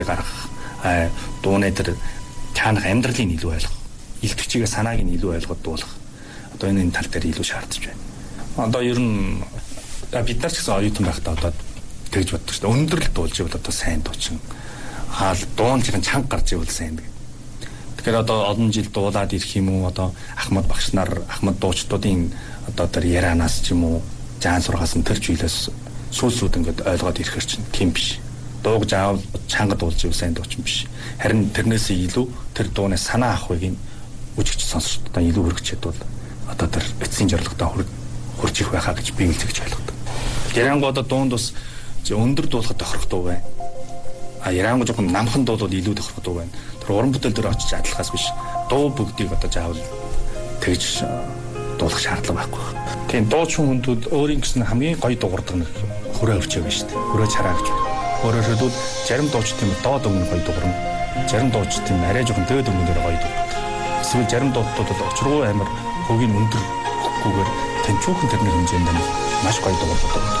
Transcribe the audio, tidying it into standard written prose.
гаргах дууны тэр чанах амьдралын илүү ойлгох, илтгэгчийн санааг нь илүү ойлгоод дуулах. Одоо энэ тал дээр илүү шаардж байна. Одоо ер нь бид нар ч гэсэн оюутан байхдаа одоо тэгж боддог шүү дээ. Өндөрлөлт дуулж ивэл одоо сайн дуучин. Хаал дуунжийн чанга гарч ивэл сайн гэдэг. Тэгэхээр одоо олон жил дуулаад ирэх юм уу? Одоо Ахмад багш нар, Ахмад дуучдуудын одоо тэр ярианаас ч юм уу, жаан сургаас нь тэр зүйлээс сүүл ингээд ойлгоод ирэхэр чинь тийм биш. Дуугж аавал чанга дуулж ивэл сайн дуучин биш. Харин тэрнээс илүү тэр дууны санаа авахыг нь үжигч сонсогчдод илүү хүргэж чадвал одоо тэр эцсийн зорилготой хүрч их байхаа гэж би үлзэж ойлгодог. Ярангу одоо дуунд бас өндөр дуулахад тохирох дуу байна. Ярангу жоохон намхан дуулвал илүү тохирох дуу байна. Тэр уран бүтээл дээр очиж адилхаас биш. Дуу бүгдийг одоо заавал тэгж дуулах шаардлага байхгүй байна. Тийм дуучин хүндүүд өөрийн гэсэн хамгийн гоё дуурдаг нэг хүрээ өвчөө байна шүү дээ. Хүрээ чараа гэж. Өөрөөр хэлбэл зарим дуучид юм доод өмнө гоё дуурна. Зарим дуучид юм арай жоохон дээд өмнөөр гоё дуурна. Эсвэл зарим дуучид бол очруу амар хөгийн өндөр хөхгүйгээр тэнцүүхэн тэрний хэмжээнд маш гоё дуурдаг.